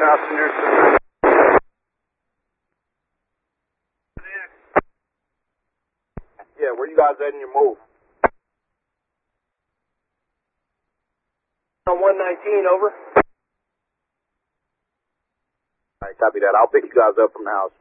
passengers. Yeah, where you guys at in your move? On 119, over. All right, copy that. I'll pick you guys up from the house.